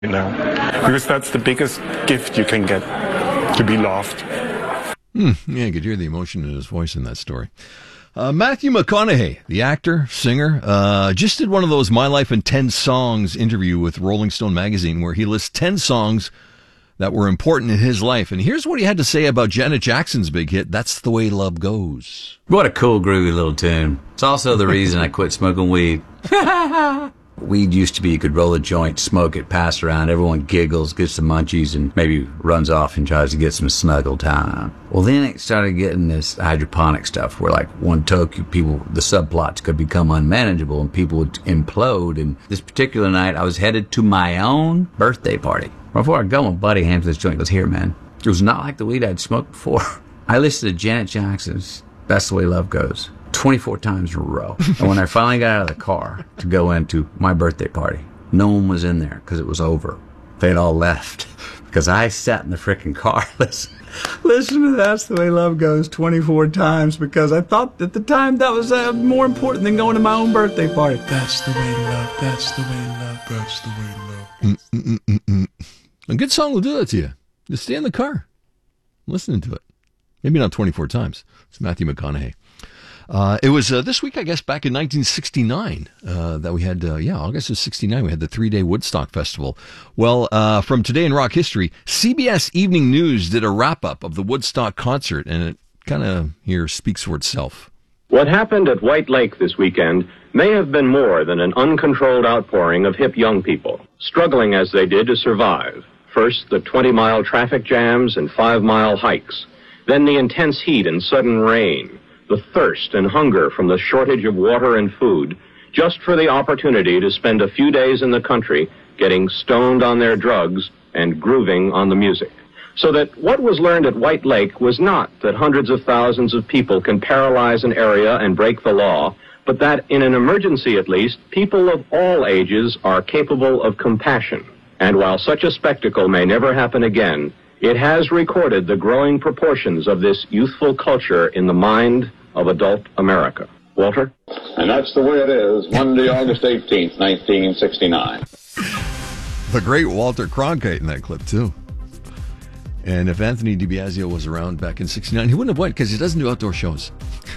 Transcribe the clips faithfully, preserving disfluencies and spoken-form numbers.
now, because that's the biggest gift you can get, to be loved. Hmm, yeah, you could hear the emotion in his voice in that story. Uh, Matthew McConaughey, the actor, singer, uh, just did one of those My Life in ten Songs interview with Rolling Stone magazine where he lists ten songs that were important in his life. And here's what he had to say about Janet Jackson's big hit, That's the Way Love Goes. What a cool, groovy little tune. It's also the reason I quit smoking weed. Weed used to be you could roll a joint, smoke it, pass it around, everyone giggles, gets some munchies, and maybe runs off and tries to get some snuggle time. Well, then it started getting this hydroponic stuff where, like, one toke, people, the subplots could become unmanageable and people would implode. And this particular night, I was headed to my own birthday party. Before I go, my buddy hands me this joint. He goes, here, man. It was not like the weed I'd smoked before. I listened to Janet Jackson's That's the Way Love Goes twenty-four times in a row. And when I finally got out of the car to go into my birthday party, no one was in there because it was over. They'd all left because I sat in the freaking car listen, listen to That's the Way Love Goes twenty-four times because I thought at the time that was uh, more important than going to my own birthday party. That's the way to love. That's the way to love. That's the way to love. Mm-mm-mm-mm. A good song will do that to you. Just stay in the car listening to it. Maybe not twenty-four times. It's Matthew McConaughey. Uh, it was uh, this week, I guess, back in nineteen sixty-nine uh, that we had, uh, yeah, August of sixty-nine, we had the three-day Woodstock Festival. Well, uh, from Today in Rock History, C B S Evening News did a wrap-up of the Woodstock concert, and it kind of here speaks for itself. What happened at White Lake this weekend may have been more than an uncontrolled outpouring of hip young people, struggling as they did to survive. First, the twenty-mile traffic jams and five-mile hikes. Then the intense heat and sudden rain. The thirst and hunger from the shortage of water and food, just for the opportunity to spend a few days in the country getting stoned on their drugs and grooving on the music. So that what was learned at White Lake was not that hundreds of thousands of people can paralyze an area and break the law, but that in an emergency at least, people of all ages are capable of compassion. And while such a spectacle may never happen again, it has recorded the growing proportions of this youthful culture in the mind of adult America. Walter? And that's the way it is, Monday, August eighteenth, nineteen sixty-nine. The great Walter Cronkite in that clip, too. And if Anthony DiBiasio was around back in sixty-nine, he wouldn't have went because he doesn't do outdoor shows.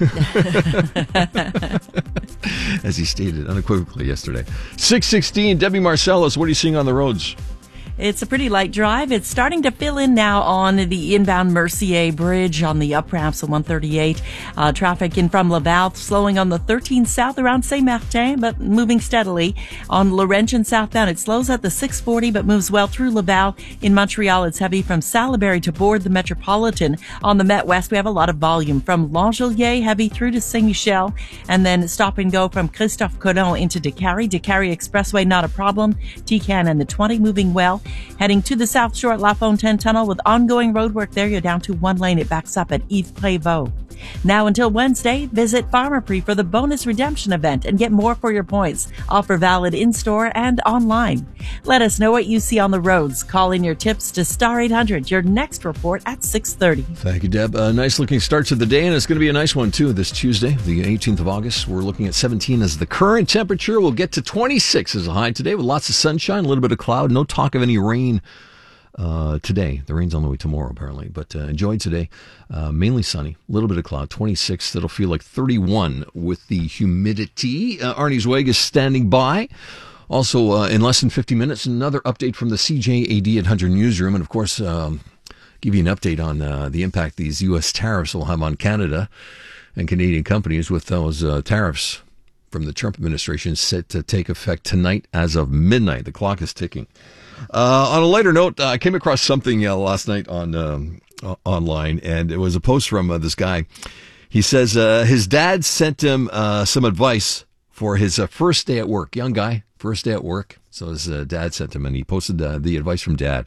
As he stated unequivocally yesterday. six sixteen, Debbie Marcellus, what are you seeing on the roads? It's a pretty light drive. It's starting to fill in now on the inbound Mercier Bridge on the up ramps of one thirty-eight. Uh, traffic in from Laval slowing on the thirteen south around Saint-Martin, but moving steadily. On Laurentian southbound, it slows at the six forty, but moves well through Laval. In Montreal, it's heavy from Salaberry to board the Metropolitan. On the Met West, we have a lot of volume from L'Angelier, heavy through to Saint-Michel, and then stop and go from Christophe Colomb into Décarie. Décarie Expressway, not a problem. T C A N and the twenty moving well. Heading to the South Shore at La Fontaine Tunnel with ongoing roadwork there. You're down to one lane. It backs up at Yves Prévost. Now until Wednesday, visit Pharmaprix for the bonus redemption event and get more for your points. Offer valid in-store and online. Let us know what you see on the roads. Call in your tips to Star eight hundred. Your next report at six thirty. Thank you, Deb. A nice looking start to the day, and it's going to be a nice one, too, this Tuesday, the eighteenth of August. We're looking at seventeen as the current temperature. We'll get to twenty-six as a high today with lots of sunshine, a little bit of cloud. No talk of any rain uh, today. The rain's on the way tomorrow, apparently, but uh, enjoy today. Uh, mainly sunny, a little bit of cloud. twenty-six, that'll feel like thirty-one with the humidity. Uh, Arnie Zweig is standing by. Also, uh, in less than fifty minutes, another update from the C J A D eight hundred newsroom. And, of course, um, give you an update on uh, the impact these U S tariffs will have on Canada and Canadian companies with those uh, tariffs from the Trump administration set to take effect tonight as of midnight. The clock is ticking. Uh, on a lighter note, uh, I came across something uh, last night on um, uh, online, and it was a post from uh, this guy. He says uh, his dad sent him uh, some advice for his uh, first day at work. Young guy, first day at work. So his uh, dad sent him, and he posted uh, the advice from dad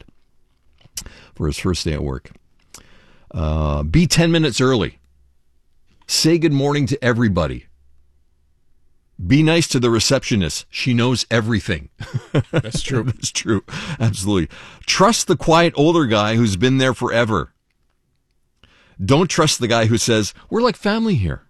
for his first day at work. Uh, be ten minutes early. Say good morning to everybody. Be nice to the receptionist. She knows everything. That's true. That's true. Absolutely. Trust the quiet older guy who's been there forever. Don't trust the guy who says, we're like family here.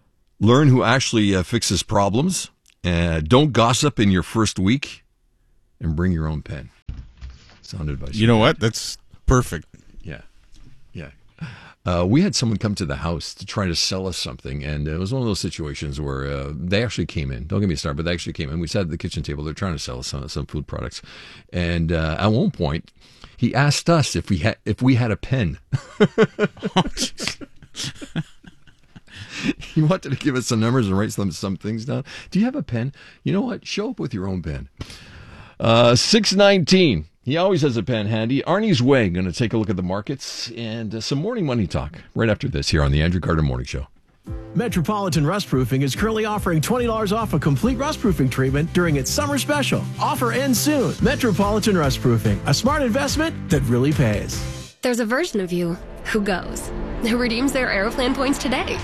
Learn who actually uh, fixes problems. Uh, don't gossip in your first week. and bring your own pen. Sound advice. You know what? That's perfect. Yeah. Yeah. Uh, we had someone come to the house to try to sell us something, and it was one of those situations where uh, they actually came in. Don't get me started, but they actually came in. We sat at the kitchen table. They're trying to sell us some, some food products. And uh, at one point, he asked us if we had if we had a pen. He wanted to give us some numbers and write some, some things down. Do you have a pen? You know what? Show up with your own pen. Uh, six nineteen. He always has a pen handy. Arnie's Way, going to take a look at the markets and uh, some morning money talk right after this here on the Andrew Carter Morning Show. Metropolitan Rustproofing is currently offering twenty dollars off a complete rustproofing treatment during its summer special. Offer ends soon. Metropolitan Rustproofing, a smart investment that really pays. There's a version of you who goes, who redeems their Aeroplan points today.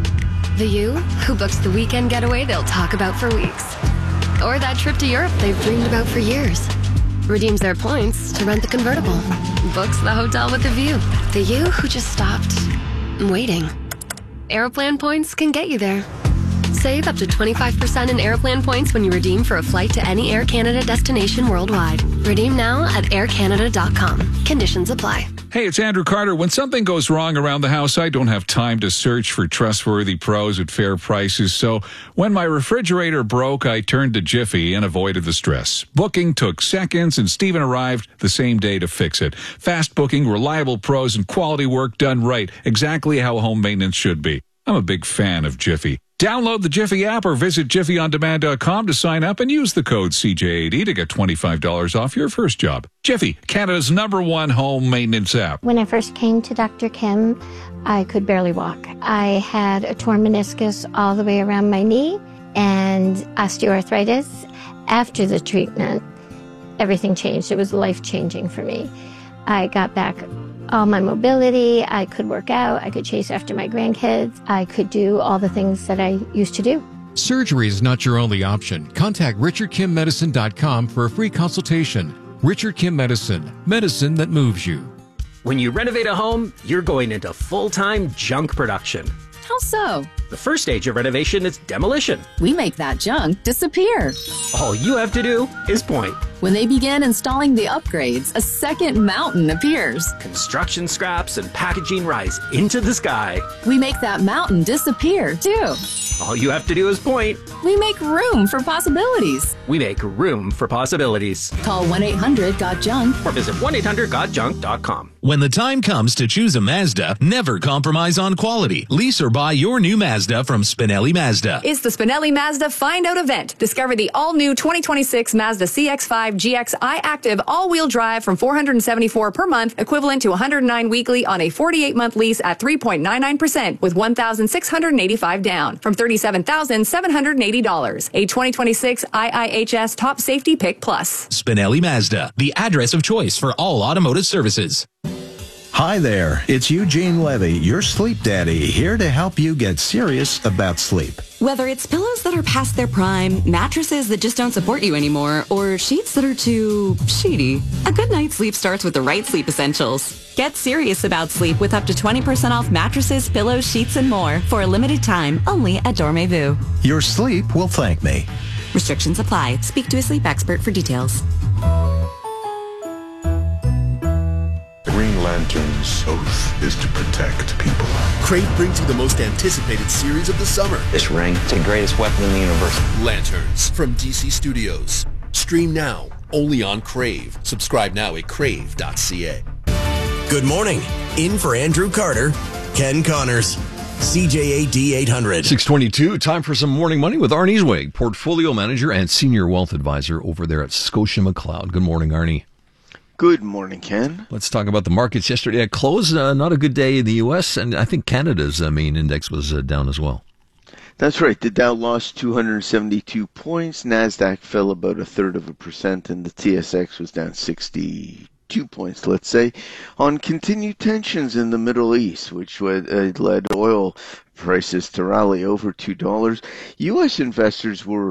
The you who books the weekend getaway they'll talk about for weeks. Or that trip to Europe they've dreamed about for years. Redeems their points to rent the convertible. Books the hotel with the view. The you who just stopped waiting. Aeroplan points can get you there. Save up to twenty-five percent in Aeroplan points when you redeem for a flight to any Air Canada destination worldwide. Redeem now at air canada dot com. Conditions apply. Hey, it's Andrew Carter. When something goes wrong around the house, I don't have time to search for trustworthy pros at fair prices. So when my refrigerator broke, I turned to Jiffy and avoided the stress. Booking took seconds, and Steven arrived the same day to fix it. Fast booking, reliable pros, and quality work done right. Exactly how home maintenance should be. I'm a big fan of Jiffy. Download the Jiffy app or visit jiffy on demand dot com to sign up and use the code C J eighty to get twenty-five dollars off your first job. Jiffy, Canada's number one home maintenance app. When I first came to Doctor Kim, I could barely walk. I had a torn meniscus all the way around my knee and osteoarthritis. After the treatment, everything changed. It was life-changing for me. I got back all my mobility, I could work out, I could chase after my grandkids, I could do all the things that I used to do. Surgery is not your only option. Contact richard kim medicine dot com for a free consultation. Richard Kim Medicine, medicine that moves you. When you renovate a home, you're going into full-time junk production. How so? The first stage of renovation is demolition. We make that junk disappear. All you have to do is point. When they begin installing the upgrades, a second mountain appears. Construction scraps and packaging rise into the sky. We make that mountain disappear, too. All you have to do is point. We make room for possibilities. We make room for possibilities. Call one eight hundred got junk or visit one eight hundred got junk dot com. When the time comes to choose a Mazda, never compromise on quality. Lease or buy your new Mazda from Spinelli Mazda. It's the Spinelli Mazda Find Out event. Discover the all-new twenty twenty-six Mazda C X five G X I Active all-wheel drive from four hundred seventy-four dollars per month, equivalent to one hundred nine weekly on a forty-eight month lease at three point nine nine percent with one thousand six hundred eighty-five dollars down from thirty-seven thousand seven hundred eighty dollars. A twenty twenty-six I I H S Top Safety Pick Plus. Spinelli Mazda, the address of choice for all automotive services. Hi there, it's Eugene Levy, your sleep daddy, here to help you get serious about sleep. Whether it's pillows that are past their prime, mattresses that just don't support you anymore, or sheets that are too sheety, a good night's sleep starts with the right sleep essentials. Get serious about sleep with up to twenty percent off mattresses, pillows, sheets, and more for a limited time only at Dormez-vous. Your sleep will thank me. Restrictions apply. Speak to a sleep expert for details. Green Lantern's oath is to protect people. Crave brings you the most anticipated series of the summer. This ring is the greatest weapon in the universe. Lanterns from D C Studios. Stream now, only on Crave. Subscribe now at crave dot c a. Good morning. In for Andrew Carter, Ken Connors. C J A D eight hundred. six twenty-two, time for some morning money with Arnie Zwig, portfolio manager and senior wealth advisor over there at Scotia McLeod. Good morning, Arnie. Good morning, Ken. Let's talk about the markets yesterday at close. Uh, not a good day in the U S, and I think Canada's uh, main index was uh, down as well. That's right. The Dow lost two hundred seventy-two points. NASDAQ fell about a third of a percent, and the T S X was down sixty-two points, let's say, on continued tensions in the Middle East, which uh, led oil prices to rally over two dollars. U S investors were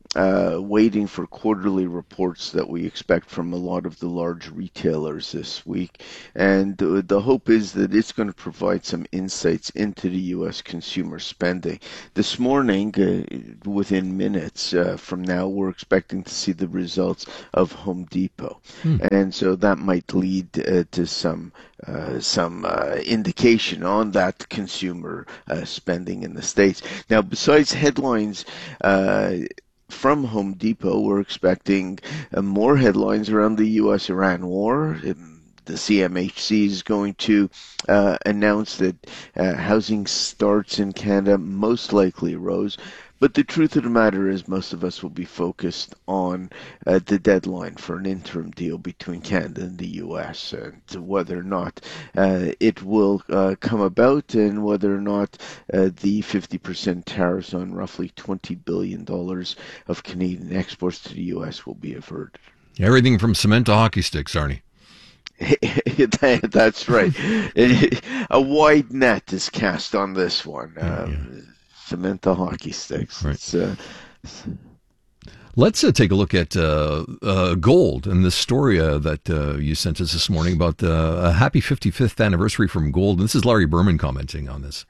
uh, waiting for quarterly reports that we expect from a lot of the large retailers this week. And uh, the hope is that it's going to provide some insights into the U S consumer spending. This morning, uh, within minutes uh, from now, we're expecting to see the results of Home Depot. Hmm. And so that might lead uh, to some uh, some uh, indication on that consumer uh, spending in the States. Now, besides headlines, uh, from Home Depot, we're expecting uh, more headlines around the U S Iran war. The C M H C is going to uh, announce that uh, housing starts in Canada most likely rose. But the truth of the matter is most of us will be focused on uh, the deadline for an interim deal between Canada and the U S and whether or not uh, it will uh, come about and whether or not uh, the fifty percent tariffs on roughly twenty billion dollars of Canadian exports to the U S will be averted. Everything from cement to hockey sticks, Arnie. That's right. A wide net is cast on this one. Um, yeah. Cement to hockey sticks. Right. It's, uh, Let's uh, take a look at uh, uh, gold and this story uh, that uh, you sent us this morning about uh, a happy fifty-fifth anniversary from gold. And this is Larry Berman commenting on this.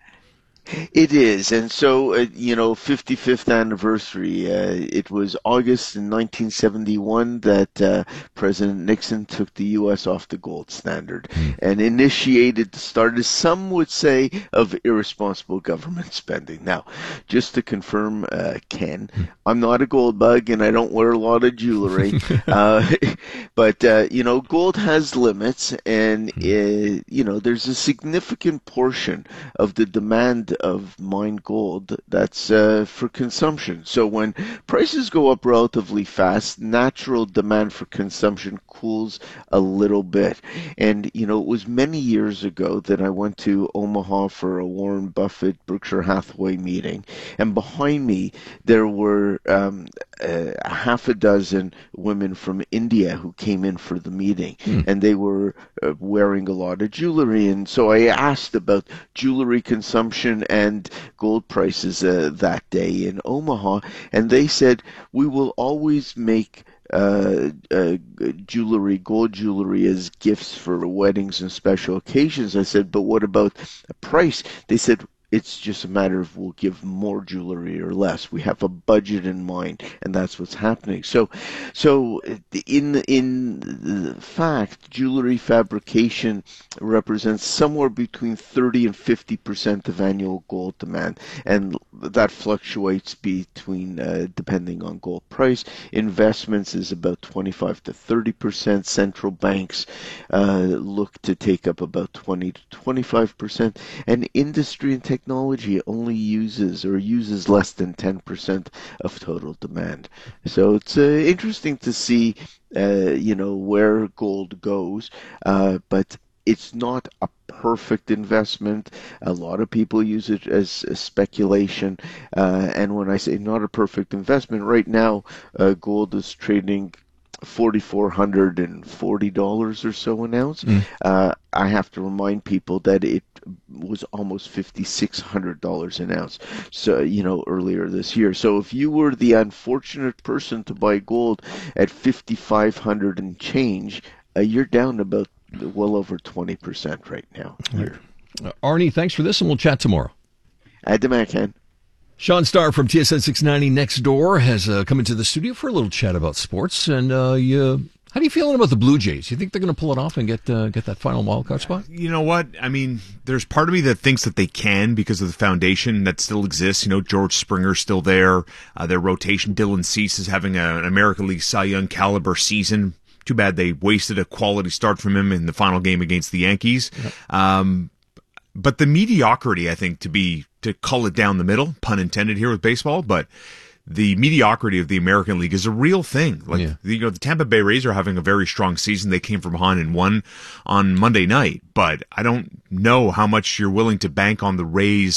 It is, and so, uh, you know, fifty-fifth anniversary, uh, it was August in nineteen seventy-one that uh, President Nixon took the U S off the gold standard mm. and initiated the start, as some would say, of irresponsible government spending. Now, just to confirm, uh, Ken, mm. I'm not a gold bug and I don't wear a lot of jewelry, uh, but, uh, you know, gold has limits, and, mm. uh, you know, there's a significant portion of the demand of mined gold that's uh, for consumption. So when prices go up relatively fast, natural demand for consumption cools a little bit. And, you know, it was many years ago that I went to Omaha for a Warren Buffett Berkshire Hathaway meeting, and behind me there were um, a half a dozen women from India who came in for the meeting, mm. and they were uh, wearing a lot of jewelry. And so I asked about jewelry consumption and gold prices uh, that day in Omaha, and they said, we will always make uh, uh, jewelry, gold jewelry, as gifts for weddings and special occasions. I said, but what about the price? They said, it's just a matter of we'll give more jewelry or less. We have a budget in mind, and that's what's happening. So, so in in the fact, jewelry fabrication represents somewhere between thirty and fifty percent of annual gold demand, and that fluctuates between uh, depending on gold price. Investments is about twenty-five to thirty percent. Central banks uh, look to take up about twenty to twenty-five percent, and industry and technology Technology only uses or uses less than ten percent of total demand. So it's uh, interesting to see, uh, you know, where gold goes, uh, but it's not a perfect investment. A lot of people use it as a speculation, uh, and when I say not a perfect investment, right now uh, gold is trading four thousand four hundred forty dollars or so an ounce. Mm. Uh, I have to remind people that it was almost five thousand six hundred dollars an ounce, so, you know, earlier this year. So if you were the unfortunate person to buy gold at five thousand five hundred dollars and change, uh, you're down about well over twenty percent right now. Right. Uh, Arnie, thanks for this, and we'll chat tomorrow. Ademac, Ken. Sean Starr from T S N six ninety Next Door has uh, come into the studio for a little chat about sports. And uh, you, how do you feeling about the Blue Jays? You think they're going to pull it off and get uh, get that final wildcard spot? You know what? I mean, there's part of me that thinks that they can because of the foundation that still exists. You know, George Springer's still there. Uh, their rotation, Dylan Cease, is having a, an American League Cy Young caliber season. Too bad they wasted a quality start from him in the final game against the Yankees. Yep. Um, but the mediocrity, I think, to be to cull it down the middle, pun intended here with baseball, but the mediocrity of the American League is a real thing. Like, yeah. you know, the Tampa Bay Rays are having a very strong season. They came from behind and won on Monday night, but I don't know how much you're willing to bank on the Rays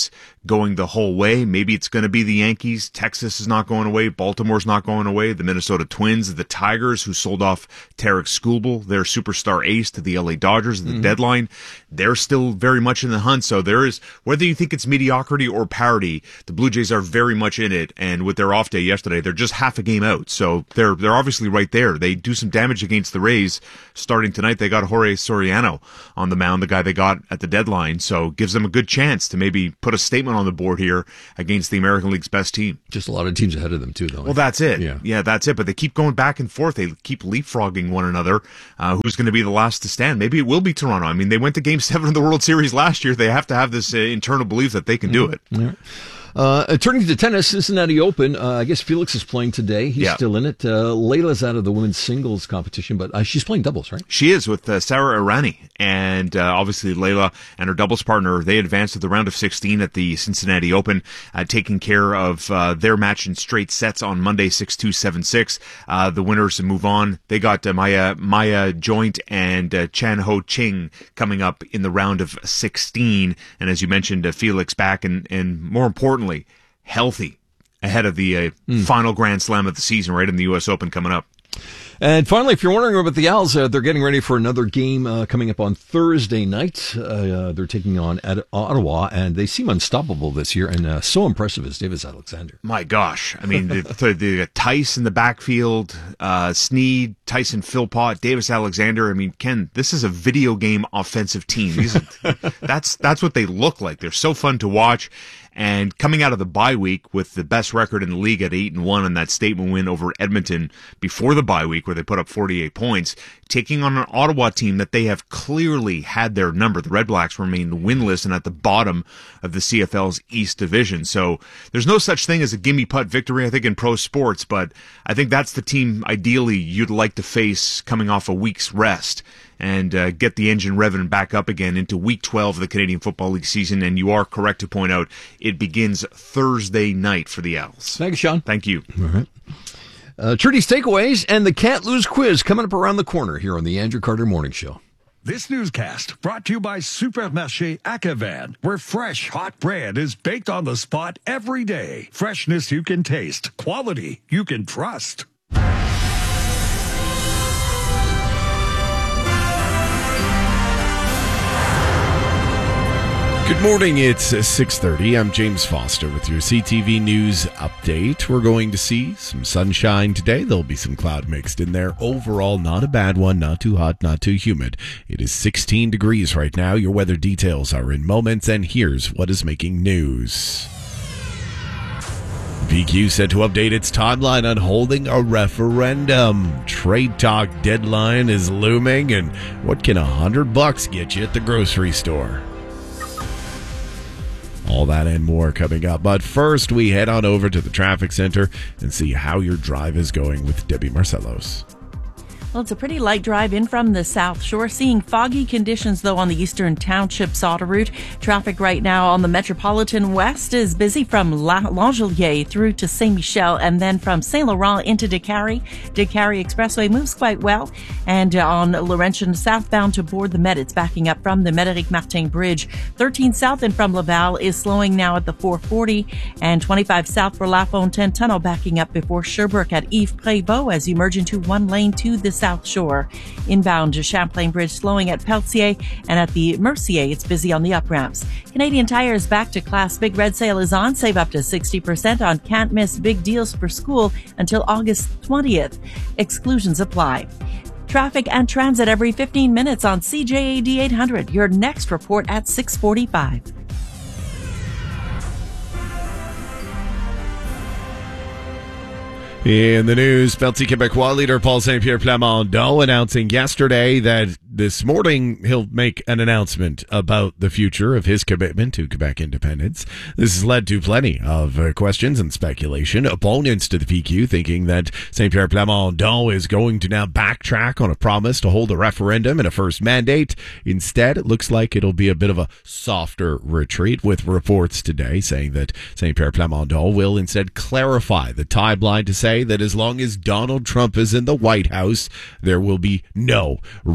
going the whole way. Maybe it's going to be the Yankees. Texas is not going away. Baltimore's not going away. The Minnesota Twins, the Tigers, who sold off Tarek Skubal, their superstar ace, to the L A Dodgers at the mm-hmm. deadline. They're still very much in the hunt. So there is, whether you think it's mediocrity or parity, the Blue Jays are very much in it. And with their off day yesterday, they're just half a game out. So they're they're obviously right there. They do some damage against the Rays. Starting tonight, they got Jorge Soriano on the mound, the guy they got at the deadline. So gives them a good chance to maybe put a statement on the board here against the American League's best team. Just a lot of teams ahead of them, too, though. Well, that's it. Yeah, yeah that's it. But they keep going back and forth. They keep leapfrogging one another. Uh, who's going to be the last to stand? Maybe it will be Toronto. I mean, they went to Game seven of the World Series last year. They have to have this uh, internal belief that they can do it. Yeah. Uh, turning to tennis, Cincinnati Open, uh, I guess Felix is playing today. He's yeah. still in it. Uh, Layla's out of the women's singles competition, but uh, she's playing doubles, right? She is with uh, Sarah Irani. And uh, obviously Layla and her doubles partner, they advanced to the round of sixteen at the Cincinnati Open, uh, taking care of uh, their match in straight sets on Monday, six two, seven six. Uh, the winners move on. They got uh, Maya, Maya Joint and uh, Chan Ho Ching coming up in the round of sixteen. And as you mentioned, uh, Felix back and, and more importantly, healthy ahead of the uh, mm. final Grand Slam of the season, right in the U S Open coming up. And finally, if you're wondering about the Owls, uh, they're getting ready for another game uh, coming up on Thursday night. Uh, uh, they're taking on Ad- Ottawa, and they seem unstoppable this year, and uh, so impressive is Davis Alexander. My gosh. I mean, the, the, the Tice in the backfield, uh, Sneed, Tyson Philpott, Davis Alexander. I mean, Ken, this is a video game offensive team. These are, that's, that's what they look like. They're so fun to watch. And coming out of the bye week with the best record in the league at eight and one and that statement win over Edmonton before the bye week where they put up forty-eight points, taking on an Ottawa team that they have clearly had their number. The Red Blacks remain winless and at the bottom of the C F L's East Division. So there's no such thing as a gimme putt victory, I think, in pro sports, but I think that's the team ideally you'd like to face coming off a week's rest and uh, get the engine revving back up again into Week twelve of the Canadian Football League season. And you are correct to point out it begins Thursday night for the Owls. Thank you, Sean. Thank you. All right. Uh, Trudy's Takeaways and the Can't Lose quiz coming up around the corner here on the Andrew Carter Morning Show. This newscast brought to you by Supermarché Acavan, where fresh, hot bread is baked on the spot every day. Freshness you can taste, quality you can trust. Good morning, it's six thirty. I'm James Foster with your C T V News update. We're going to see some sunshine today. There'll be some cloud mixed in there. Overall, not a bad one, not too hot, not too humid. It is sixteen degrees right now. Your weather details are in moments, and here's what is making news. V Q said to update its timeline on holding a referendum. Trade talk deadline is looming, and what can a hundred bucks get you at the grocery store? All that and more coming up. But first, we head on over to the traffic center and see how your drive is going with Debbie Marcellos. Well, it's a pretty light drive in from the South Shore. Seeing foggy conditions, though, on the Eastern Townships autoroute. Traffic right now on the Metropolitan West is busy from La- L'Angelier through to Saint-Michel and then from Saint-Laurent into Décarie. Décarie Expressway moves quite well. And uh, on Laurentian southbound to board the Met, it's backing up from the Médéric Martin Bridge. thirteen south and from Laval is slowing now at the four forty. And twenty-five south for La Fontaine Tunnel backing up before Sherbrooke at Yves Prévost as you merge into one lane to the South Shore. Inbound to Champlain Bridge slowing at Pelletier, and at the Mercier it's busy on the up ramps. Canadian Tire's back to class. Big Red Sale is on. Save up to sixty percent on can't miss big deals for school until August twentieth. Exclusions apply. Traffic and transit every fifteen minutes on C J A D eight hundred. Your next report at six forty-five. In the news, Parti Québécois leader Paul Saint-Pierre Plamondon announcing yesterday that this morning he'll make an announcement about the future of his commitment to Quebec independence. This has led to plenty of uh, questions and speculation. Opponents to the P Q thinking that Saint-Pierre Plamondon is going to now backtrack on a promise to hold a referendum and a first mandate. Instead, it looks like it'll be a bit of a softer retreat, with reports today saying that Saint-Pierre Plamondon will instead clarify the timeline to say that as long as Donald Trump is in the White House, there will be no referendum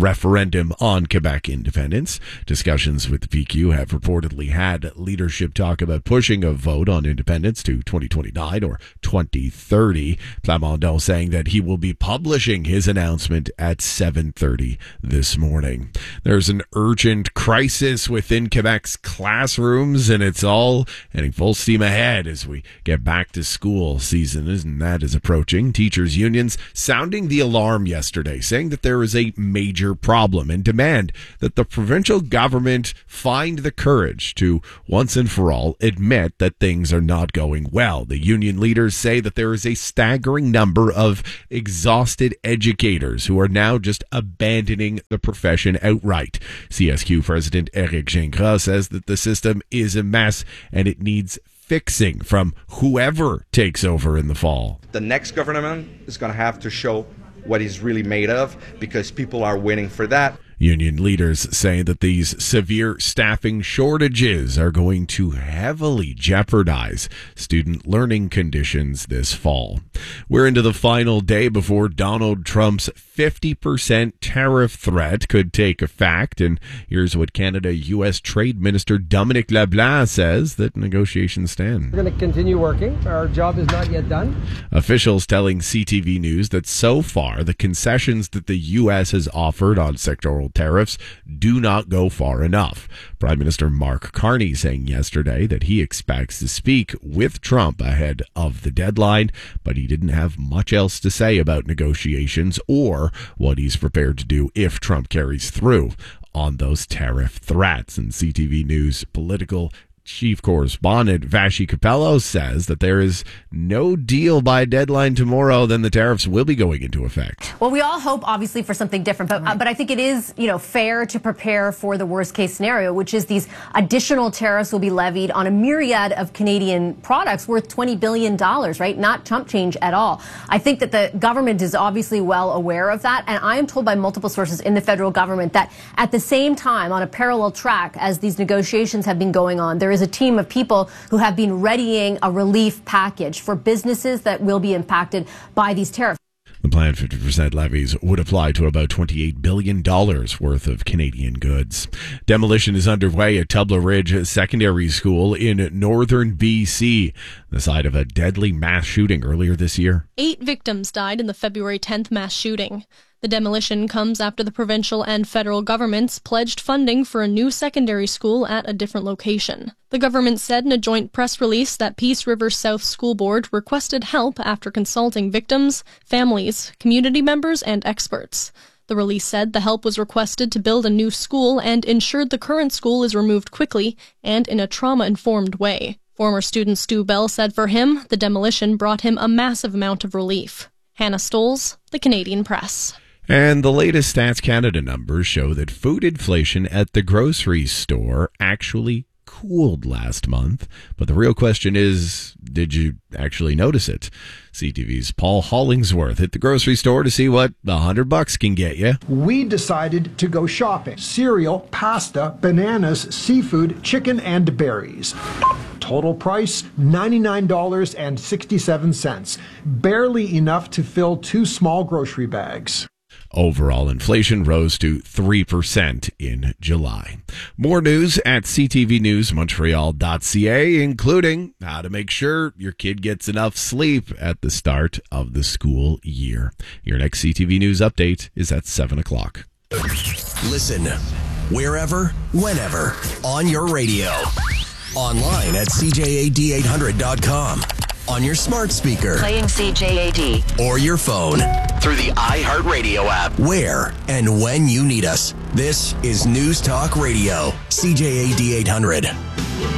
referendum on Quebec independence. Discussions with the P Q have reportedly had leadership talk about pushing a vote on independence to twenty twenty-nine or twenty thirty. Plamondon saying that he will be publishing his announcement at seven thirty this morning. There's an urgent crisis within Quebec's classrooms, and it's all heading full steam ahead as we get back to school season, and that is approaching. Teachers' unions sounding the alarm yesterday, saying that there is a major problem and demand that the provincial government find the courage to once and for all admit that things are not going well. The union leaders say that there is a staggering number of exhausted educators who are now just abandoning the profession outright. C S Q President Eric Gingras says that the system is a mess and it needs fixing from whoever takes over in the fall. The next government is going to have to show what he's really made of, because people are waiting for that. Union leaders say that these severe staffing shortages are going to heavily jeopardize student learning conditions this fall. We're into the final day before Donald Trump's fifty percent tariff threat could take effect, and here's what Canada-U S Trade Minister Dominic LeBlanc says that negotiations stand. We're going to continue working. Our job is not yet done. Officials telling C T V News that so far the concessions that the U S has offered on sectoral tariffs do not go far enough. Prime Minister Mark Carney saying yesterday that he expects to speak with Trump ahead of the deadline, but he didn't have much else to say about negotiations or what he's prepared to do if Trump carries through on those tariff threats. And C T V News political chief correspondent Vashi Capello says that there is no deal by deadline tomorrow, then the tariffs will be going into effect. Well, we all hope, obviously, for something different, but, uh, but I think it is, you know, fair to prepare for the worst case scenario, which is these additional tariffs will be levied on a myriad of Canadian products worth twenty billion dollars, right? Not chump change at all. I think that the government is obviously well aware of that, and I am told by multiple sources in the federal government that at the same time, on a parallel track as these negotiations have been going on, there is a team of people who have been readying a relief package for businesses that will be impacted by these tariffs. The planned fifty percent levies would apply to about twenty-eight billion dollars worth of Canadian goods. Demolition is underway at Tubla Ridge Secondary School in northern B C, the site of a deadly mass shooting earlier this year. Eight victims died in the February tenth mass shooting. The demolition comes after the provincial and federal governments pledged funding for a new secondary school at a different location. The government said in a joint press release that Peace River South School Board requested help after consulting victims, families, community members, and experts. The release said the help was requested to build a new school and ensured the current school is removed quickly and in a trauma-informed way. Former student Stu Bell said for him, the demolition brought him a massive amount of relief. Hannah Stoles, The Canadian Press. And the latest Stats Canada numbers show that food inflation at the grocery store actually cooled last month. But the real question is, did you actually notice it? C T V's Paul Hollingsworth hit the grocery store to see what a hundred bucks can get you. We decided to go shopping. Cereal, pasta, bananas, seafood, chicken, and berries. Total price, ninety-nine dollars and sixty-seven cents. Barely enough to fill two small grocery bags. Overall inflation rose to three percent in July. More news at c t v news montreal dot c a, including how to make sure your kid gets enough sleep at the start of the school year. Your next C T V News update is at seven o'clock. Listen wherever, whenever, on your radio. Online at c j a d eight hundred dot com. On your smart speaker. Playing C J A D. Or your phone. Through the iHeartRadio app. Where and when you need us. This is News Talk Radio. C J A D eight hundred.